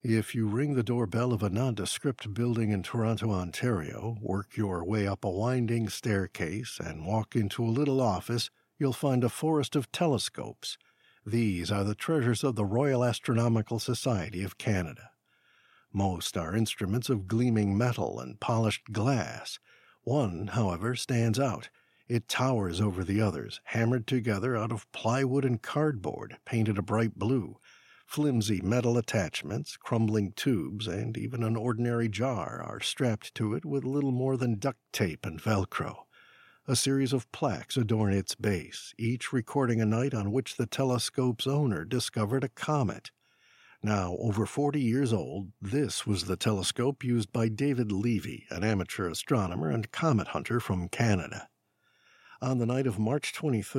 If you ring the doorbell of a nondescript building in Toronto, Ontario, work your way up a winding staircase, and walk into a little office, you'll find a forest of telescopes. These are the treasures of the Royal Astronomical Society of Canada. Most are instruments of gleaming metal and polished glass. One, however, stands out. It towers over the others, hammered together out of plywood and cardboard, painted a bright blue. Flimsy metal attachments, crumbling tubes, and even an ordinary jar are strapped to it with little more than duct tape and Velcro. A series of plaques adorn its base, each recording a night on which the telescope's owner discovered a comet. Now over 40 years old, this was the telescope used by David Levy, an amateur astronomer and comet hunter from Canada. On the night of March 23,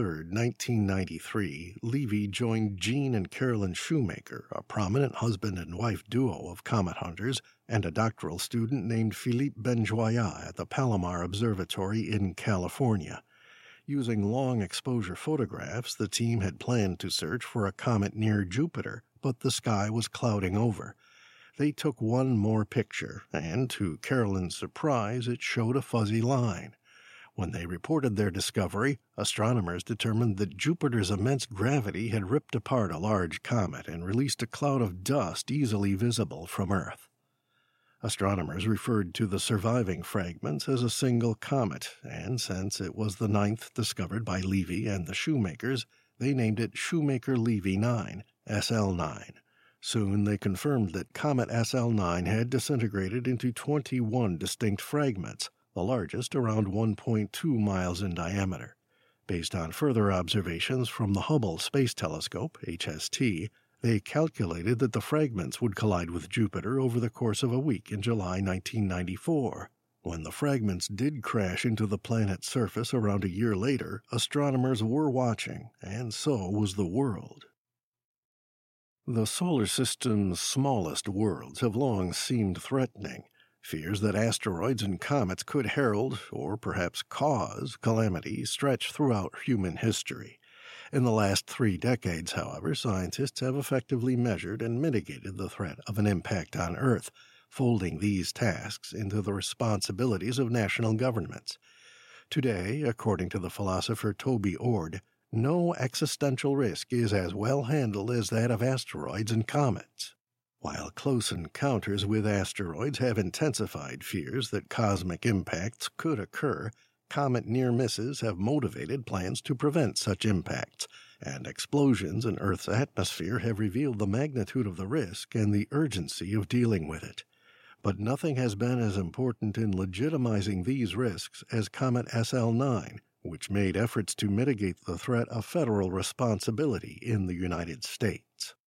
1993, Levy joined Jean and Carolyn Shoemaker, a prominent husband and wife duo of comet hunters, and a doctoral student named Philippe Benjoya at the Palomar Observatory in California. Using long-exposure photographs, the team had planned to search for a comet near Jupiter, but the sky was clouding over. They took one more picture, and to Carolyn's surprise, it showed a fuzzy line. When they reported their discovery, astronomers determined that Jupiter's immense gravity had ripped apart a large comet and released a cloud of dust easily visible from Earth. Astronomers referred to the surviving fragments as a single comet, and since it was the 9th discovered by Levy and the Shoemakers, they named it Shoemaker-Levy 9, SL9. Soon they confirmed that Comet SL9 had disintegrated into 21 distinct fragments, the largest around 1.2 miles in diameter. Based on further observations from the Hubble Space Telescope, HST, they calculated that the fragments would collide with Jupiter over the course of a week in July 1994. When the fragments did crash into the planet's surface around a year later, astronomers were watching, and so was the world. The solar system's smallest worlds have long seemed threatening. Fears that asteroids and comets could herald, or perhaps cause, calamity stretch throughout human history. In the last 3 decades, however, scientists have effectively measured and mitigated the threat of an impact on Earth, folding these tasks into the responsibilities of national governments. Today, according to the philosopher Toby Ord, no existential risk is as well handled as that of asteroids and comets. While close encounters with asteroids have intensified fears that cosmic impacts could occur, comet near misses have motivated plans to prevent such impacts, and explosions in Earth's atmosphere have revealed the magnitude of the risk and the urgency of dealing with it. But nothing has been as important in legitimizing these risks as Comet SL9, which made efforts to mitigate the threat a federal responsibility in the United States.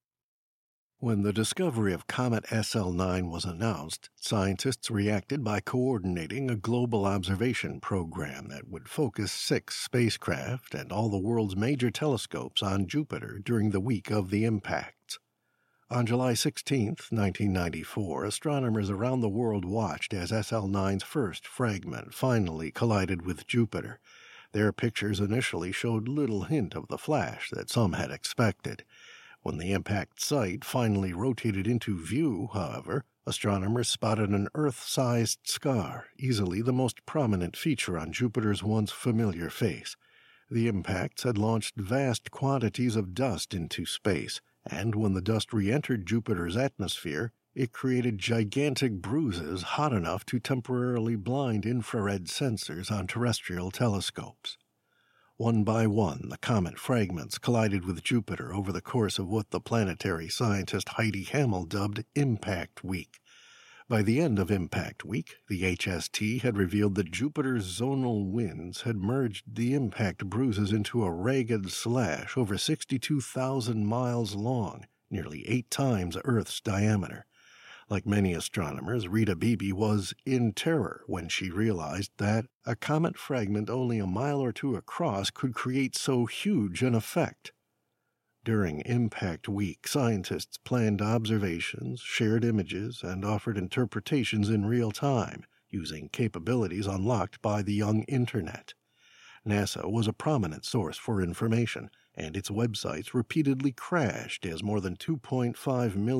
When the discovery of Comet SL9 was announced, scientists reacted by coordinating a global observation program that would focus 6 spacecraft and all the world's major telescopes on Jupiter during the week of the impacts. On July 16, 1994, astronomers around the world watched as SL9's first fragment finally collided with Jupiter. Their pictures initially showed little hint of the flash that some had expected. When the impact site finally rotated into view, however, astronomers spotted an Earth-sized scar, easily the most prominent feature on Jupiter's once familiar face. The impacts had launched vast quantities of dust into space, and when the dust re-entered Jupiter's atmosphere, it created gigantic bruises hot enough to temporarily blind infrared sensors on terrestrial telescopes. One by one, the comet fragments collided with Jupiter over the course of what the planetary scientist Heidi Hammel dubbed Impact Week. By the end of Impact Week, the HST had revealed that Jupiter's zonal winds had merged the impact bruises into a ragged slash over 62,000 miles long, nearly 8 times Earth's diameter. Like many astronomers, Rita Beebe was in terror when she realized that a comet fragment only a mile or 2 across could create so huge an effect. During Impact Week, scientists planned observations, shared images, and offered interpretations in real time, using capabilities unlocked by the young Internet. NASA was a prominent source for information, and its websites repeatedly crashed as more than 2.5 million